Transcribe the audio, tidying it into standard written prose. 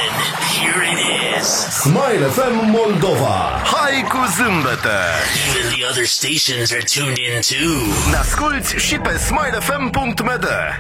then, here it is. Smile FM Moldova. Hai cu zâmbete! Even the other stations are tuned in too. Ne asculti și pe smilefm.md.